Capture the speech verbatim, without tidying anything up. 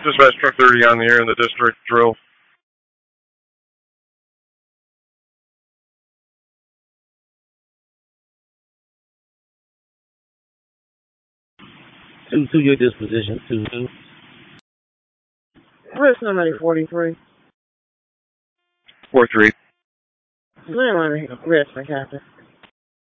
Dispatch truck thirty on the air in the district drill. Two to your disposition. Two two. Where's somebody forty-three? Four three. I want to risk my captain.